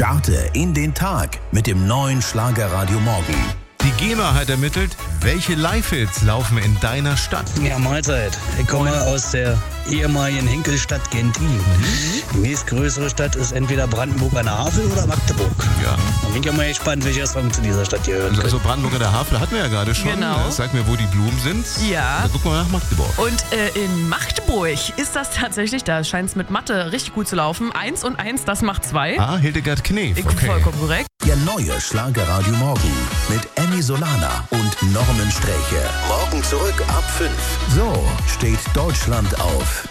Starte in den Tag mit dem neuen Schlagerradio Morgen. Die GEMA hat ermittelt, welche Live-Hits laufen in deiner Stadt. Ja, Mahlzeit. Ich komme aus der ehemaligen Henkelstadt Gentin. Die nächstgrößere Stadt ist entweder Brandenburg an der Havel oder Magdeburg. Ja. Da bin ich ja mal gespannt, welcher Song zu dieser Stadt gehört. Also Brandenburg an der Havel hatten wir ja gerade schon. Genau. Sag mir, wo die Blumen sind. Ja. Dann gucken wir nach Magdeburg. Und in Magdeburg ist das tatsächlich, da scheint es mit Mathe richtig gut zu laufen. 1 und 1, das macht 2. Ah, Hildegard Knef. Okay. Vollkommen korrekt. Der neue Schlagerradio Morgen mit Emmy Solana und Norman Sträche. Morgen zurück ab 5. So steht Deutschland auf.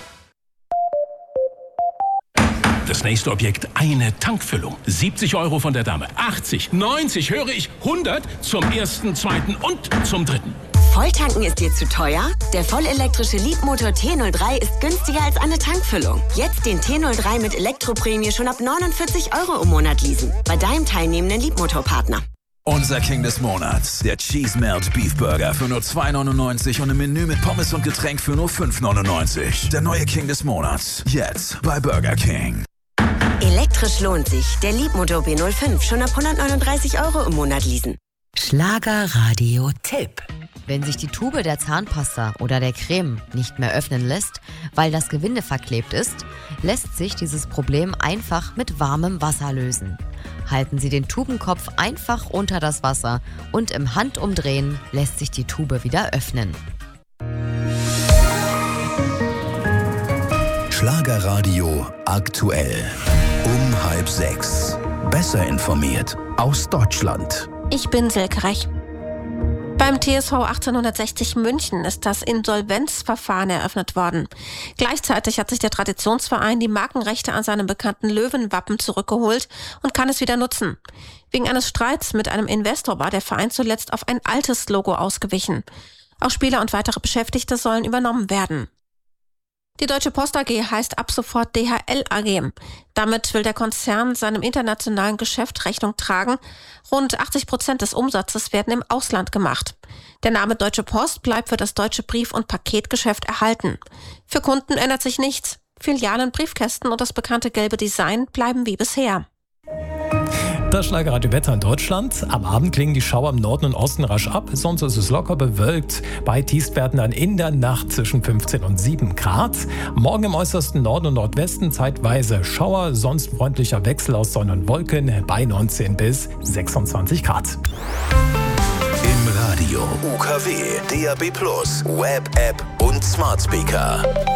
Das nächste Objekt, eine Tankfüllung. 70 € von der Dame. 80, 90, höre ich 100 zum ersten, zweiten und zum dritten. Volltanken ist dir zu teuer? Der vollelektrische Leapmotor T03 ist günstiger als eine Tankfüllung. Jetzt den T03 mit Elektroprämie schon ab 49 € im Monat leasen. Bei deinem teilnehmenden Leapmotor-Partner. Unser King des Monats, der Cheese Melt Beef Burger für nur 2,99 € und ein Menü mit Pommes und Getränk für nur 5,99 €. Der neue King des Monats, jetzt bei Burger King. Elektrisch lohnt sich. Der Leapmotor B05 schon ab 139 € im Monat leasen. Schlagerradio-Tipp. Wenn sich die Tube der Zahnpasta oder der Creme nicht mehr öffnen lässt, weil das Gewinde verklebt ist, lässt sich dieses Problem einfach mit warmem Wasser lösen. Halten Sie den Tubenkopf einfach unter das Wasser und im Handumdrehen lässt sich die Tube wieder öffnen. Schlagerradio aktuell. Um 5:30. Besser informiert aus Deutschland. Ich bin Silke Rech. Beim TSV 1860 München ist das Insolvenzverfahren eröffnet worden. Gleichzeitig hat sich der Traditionsverein die Markenrechte an seinem bekannten Löwenwappen zurückgeholt und kann es wieder nutzen. Wegen eines Streits mit einem Investor war der Verein zuletzt auf ein altes Logo ausgewichen. Auch Spieler und weitere Beschäftigte sollen übernommen werden. Die Deutsche Post AG heißt ab sofort DHL AG. Damit will der Konzern seinem internationalen Geschäft Rechnung tragen. Rund 80% des Umsatzes werden im Ausland gemacht. Der Name Deutsche Post bleibt für das deutsche Brief- und Paketgeschäft erhalten. Für Kunden ändert sich nichts. Filialen, Briefkästen und das bekannte gelbe Design bleiben wie bisher. Das Schlagerradio-Wetter in Deutschland. Am Abend klingen die Schauer im Norden und Osten rasch ab. Sonst ist es locker bewölkt. Bei Tiefstwerten dann in der Nacht zwischen 15 und 7 Grad. Morgen im äußersten Norden und Nordwesten zeitweise Schauer. Sonst freundlicher Wechsel aus Sonne und Wolken bei 19 bis 26 Grad. Im Radio, UKW, DAB+, Web-App und Smart Speaker.